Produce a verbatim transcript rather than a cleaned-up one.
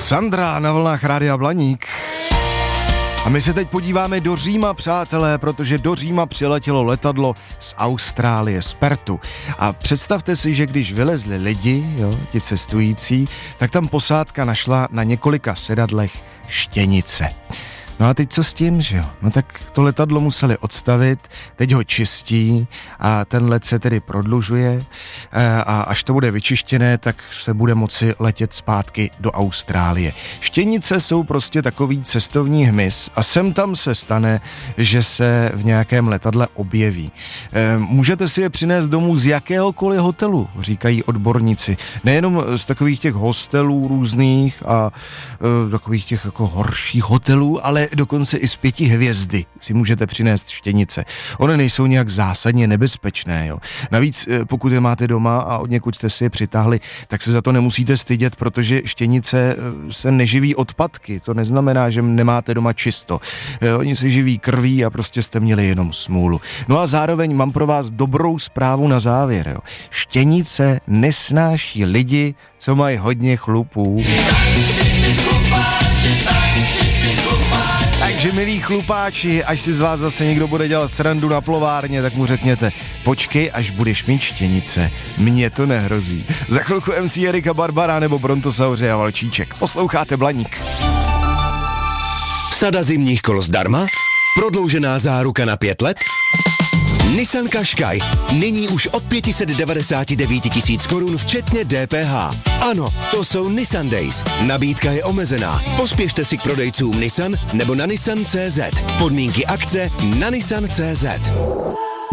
Sandra na vlnách Rádia Blaník. A my se teď podíváme do Říma, přátelé, protože do Říma přiletělo letadlo z Austrálie, z Perthu. A představte si, že když vylezli lidi, jo, ti cestující, tak tam posádka našla na několika sedadlech štěnice. No a teď co s tím, že jo? No tak to letadlo museli odstavit, teď ho čistí a ten let se tedy prodlužuje a až to bude vyčištěné, tak se bude moci letět zpátky do Austrálie. Štěnice jsou prostě takový cestovní hmyz a sem tam se stane, že se v nějakém letadle objeví. Můžete si je přinést domů z jakéhokoliv hotelu, říkají odborníci. Nejenom z takových těch hostelů různých a takových těch jako horších hotelů, ale dokonce i z pěti hvězdy si můžete přinést štěnice. Ony nejsou nějak zásadně nebezpečné, jo. Navíc, pokud je máte doma a od někud jste si je přitáhli, tak se za to nemusíte stydět, protože štěnice se neživí odpadky. To neznamená, že nemáte doma čisto. Oni se živí krví a prostě jste měli jenom smůlu. No a zároveň mám pro vás dobrou zprávu na závěr, jo. Štěnice nesnáší lidi, co mají hodně chlupů. Takže milí chlupáči, až si z vás zase někdo bude dělat srandu na plovárně, tak mu řekněte, počkej, až budeš mít štěnice, mně to nehrozí. Za chvilku em cé Erika Barbara nebo Brontosauři a Valčíček. Posloucháte Blaník. Sada zimních kol zdarma? Prodloužená záruka na pět let? Nissan Qashqai. Nyní už od pět set devadesát devět tisíc korun včetně dé pé há. Ano, to jsou Nissan Days. Nabídka je omezená. Pospěšte si k prodejcům Nissan nebo na nissan tečka cé zet. Podmínky akce na nissan tečka cé zet.